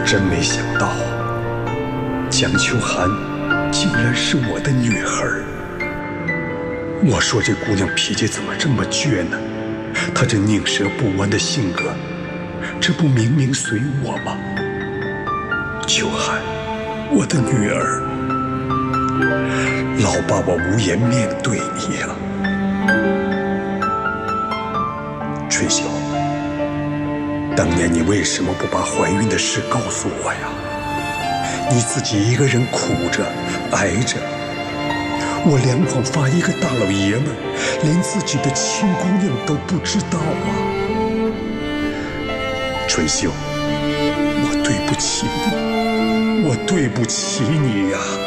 真没想到，蒋秋寒竟然是我的女儿。我说这姑娘脾气怎么这么倔呢？她这宁折不弯的性格，这不明明随我吗？秋寒，我的女儿，老爸爸无颜面对你呀。春秀，当年你为什么不把怀孕的事告诉我呀？你自己一个人苦着挨着，我两广发一个大老爷们，连自己的亲姑娘都不知道啊！春秀，我对不起你，我对不起你呀！